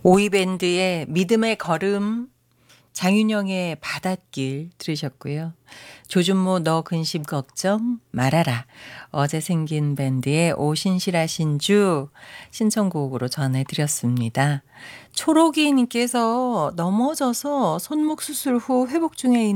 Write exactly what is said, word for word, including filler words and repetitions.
오이밴드의 믿음의 걸음, 장윤영의 바닷길 들으셨고요. 조준모 너 근심 걱정 말아라. 어제 생긴 밴드의 오신실하신주 신청곡으로 전해드렸습니다. 초록이님께서 넘어져서 손목 수술 후 회복 중에 있는